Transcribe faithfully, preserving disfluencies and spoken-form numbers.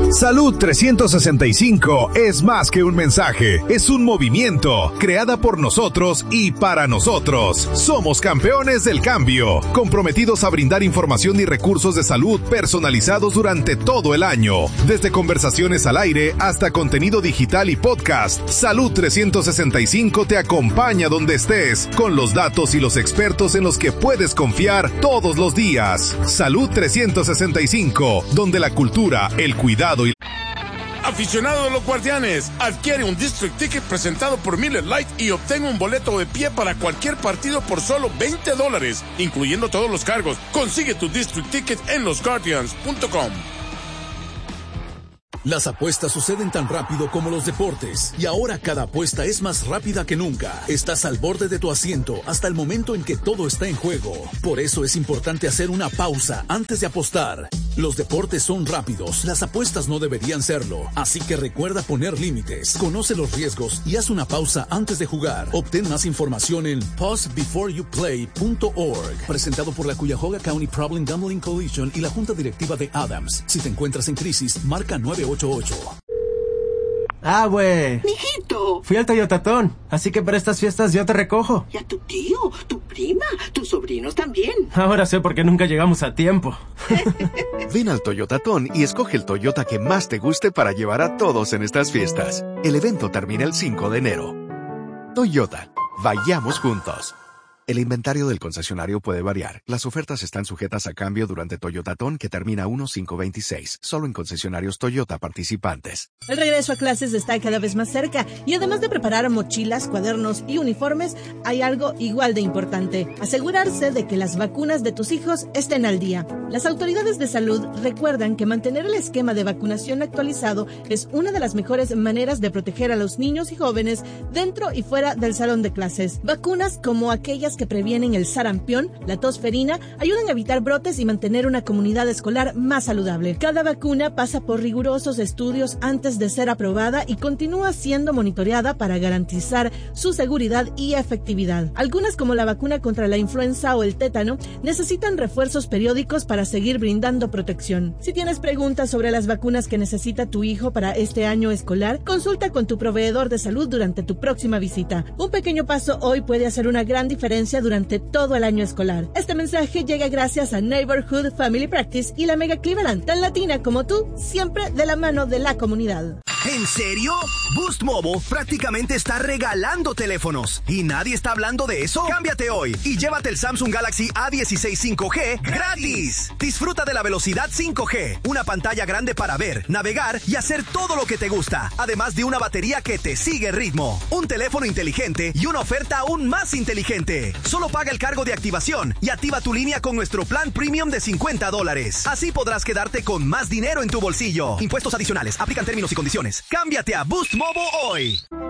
Salud trescientos sesenta y cinco es más que un mensaje, es un movimiento, creada por nosotros y para nosotros. Somos campeones del cambio, comprometidos a brindar información y recursos de salud personalizados durante todo el año. Desde conversaciones al aire hasta contenido digital y podcast, Salud trescientos sesenta y cinco te acompaña donde estés, con los datos y los expertos en los que puedes confiar todos los días. Salud trescientos sesenta y cinco, donde la cultura, el cuidado y... Aficionado de los Guardianes, adquiere un District Ticket presentado por Miller Lite y obtenga un boleto de pie para cualquier partido por solo veinte dólares, incluyendo todos los cargos. Consigue tu District Ticket en los guardians punto com. Las apuestas suceden tan rápido como los deportes, y ahora cada apuesta es más rápida que nunca. Estás al borde de tu asiento hasta el momento en que todo está en juego. Por eso es importante hacer una pausa antes de apostar. Los deportes son rápidos, las apuestas no deberían serlo, así que recuerda poner límites, conoce los riesgos y haz una pausa antes de jugar. Obtén más información en pause before you play punto org, presentado por la Cuyahoga County Problem Gambling Coalition y la Junta Directiva de Adams. Si te encuentras en crisis, marca nueve ocho ocho. Ah, güey. Mijito. Fui al Toyotatón, así que para estas fiestas yo te recojo. Y a tu tío, tu prima, tus sobrinos también. Ahora sé por qué nunca llegamos a tiempo. Ven al Toyotatón y escoge el Toyota que más te guste para llevar a todos en estas fiestas. El evento termina el cinco de enero. Toyota, vayamos juntos. El inventario del concesionario puede variar. Las ofertas están sujetas a cambio durante Toyotatón, que termina uno cinco veintiséis, solo en concesionarios Toyota participantes. El regreso a clases está cada vez más cerca y además de preparar mochilas, cuadernos y uniformes, hay algo igual de importante: asegurarse de que las vacunas de tus hijos estén al día. Las autoridades de salud recuerdan que mantener el esquema de vacunación actualizado es una de las mejores maneras de proteger a los niños y jóvenes dentro y fuera del salón de clases. Vacunas como aquellas que previenen el sarampión, la tos ferina, ayudan a evitar brotes y mantener una comunidad escolar más saludable. Cada vacuna pasa por rigurosos estudios antes de ser aprobada y continúa siendo monitoreada para garantizar su seguridad y efectividad. Algunas, como la vacuna contra la influenza o el tétano, necesitan refuerzos periódicos para seguir brindando protección. Si tienes preguntas sobre las vacunas que necesita tu hijo para este año escolar, consulta con tu proveedor de salud durante tu próxima visita. Un pequeño paso hoy puede hacer una gran diferencia durante todo el año escolar. Este mensaje llega gracias a Neighborhood Family Practice y la Mega Cleveland, tan latina como tú, siempre de la mano de la comunidad. ¿En serio? Boost Mobile prácticamente está regalando teléfonos. ¿Y nadie está hablando de eso? Cámbiate hoy y llévate el Samsung Galaxy A dieciséis cinco G gratis. Disfruta de la velocidad cinco G, una pantalla grande para ver, navegar y hacer todo lo que te gusta, además de una batería que te sigue el ritmo, un teléfono inteligente y una oferta aún más inteligente. Solo paga el cargo de activación y activa tu línea con nuestro plan premium de cincuenta dólares. Así podrás quedarte con más dinero en tu bolsillo. Impuestos adicionales. Aplican términos y condiciones. Cámbiate a Boost Mobile hoy.